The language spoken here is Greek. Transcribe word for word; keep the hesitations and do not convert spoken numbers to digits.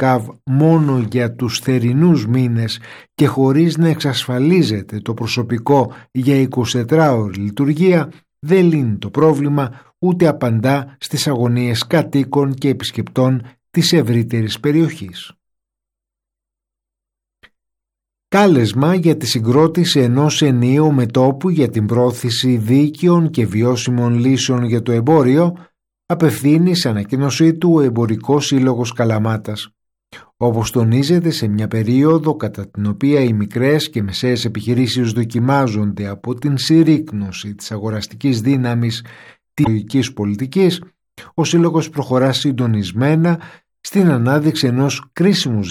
ΕΚΑΒ μόνο για τους θερινούς μήνες και χωρίς να εξασφαλίζεται το προσωπικό για εικοσιτετράωρη λειτουργία, δεν λύνει το πρόβλημα ούτε απαντά στις αγωνίες κατοίκων και επισκεπτών της ευρύτερης περιοχής. Κάλεσμα για τη συγκρότηση ενός ενιαίου μετώπου για την πρόθεση δίκαιων και βιώσιμων λύσεων για το εμπόριο απευθύνει σε ανακοίνωσή του ο Εμπορικός Σύλλογος Καλαμάτας. Όπως τονίζεται σε μια περίοδο κατά την οποία οι μικρές και μεσαίες επιχειρήσεις δοκιμάζονται από την συρρίκνωση της αγοραστικής δύναμης της λογικής πολιτικής, ο Σύλλογος προχωρά συντονισμένα στην ανάδειξη ενός κρίσιμου